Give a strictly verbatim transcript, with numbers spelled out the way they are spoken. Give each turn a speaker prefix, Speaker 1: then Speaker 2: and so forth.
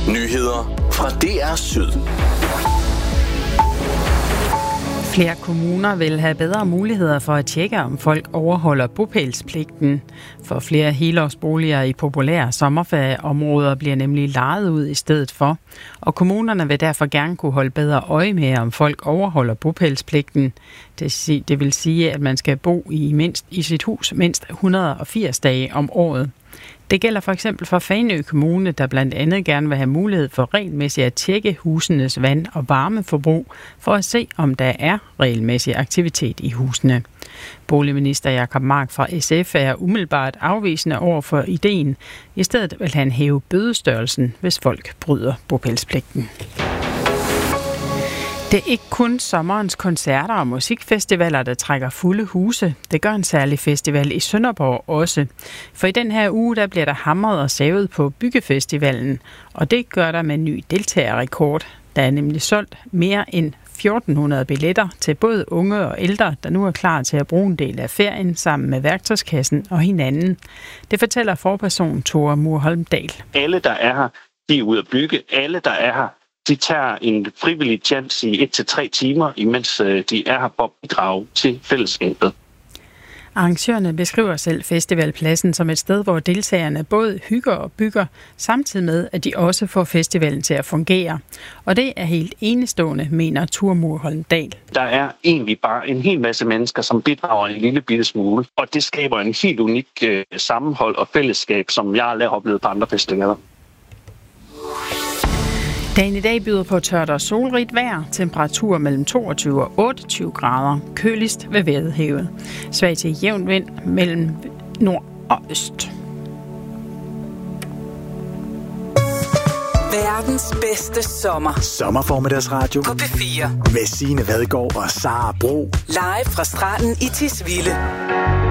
Speaker 1: Nyheder fra D R Syd.
Speaker 2: Flere kommuner vil have bedre muligheder for at tjekke, om folk overholder bopælspligten. For flere helårsboliger i populære sommerferieområder bliver nemlig lejet ud i stedet for. Og kommunerne vil derfor gerne kunne holde bedre øje med, om folk overholder bopælspligten. Det vil sige, at man skal bo i, mindst, i sit hus mindst et hundrede og firs dage om året. Det gælder for eksempel for Fanø Kommune, der blandt andet gerne vil have mulighed for regelmæssigt at tjekke husenes vand- og varmeforbrug, for at se, om der er regelmæssig aktivitet i husene. Boligminister Jacob Mark fra S F er umiddelbart afvisende over for ideen. I stedet vil han hæve bødestørrelsen, hvis folk bryder bopælspligten. Det er ikke kun sommerens koncerter og musikfestivaler, der trækker fulde huse. Det gør en særlig festival i Sønderborg også. For i den her uge, der bliver der hamret og savet på Byggefestivalen. Og det gør der med en ny deltagerrekord. Der er nemlig solgt mere end fjorten hundrede billetter til både unge og ældre, der nu er klar til at bruge en del af ferien sammen med værktøjskassen og hinanden. Det fortæller forperson Tore Murholmdal.
Speaker 3: Alle, der er her, de er ude at bygge. Alle, der er her, de tager en frivillig chance i et til tre timer, imens de er her på at bidrage til fællesskabet.
Speaker 2: Arrangørerne beskriver selv festivalpladsen som et sted, hvor deltagerne både hygger og bygger, samtidig med, at de også får festivalen til at fungere. Og det er helt enestående, mener Tore Murholmdal.
Speaker 3: Der er egentlig bare en hel masse mennesker, som bidrager en lille bitte smule, og det skaber en helt unik øh, sammenhold og fællesskab, som jeg aldrig har oplevet på andre festivaler.
Speaker 2: Dagen i dag byder på tørt og solrigt vejr, temperatur mellem toogtyve og otteogtyve grader, køligst ved Vadehavet. Svag til jævn vind mellem nord og øst.
Speaker 4: Verdens bedste sommer.
Speaker 5: Sommerformiddagsradio
Speaker 4: på P fire.
Speaker 5: Med Signe Vadgaard og Sara Bro.
Speaker 4: Live fra stranden i Tisvilde.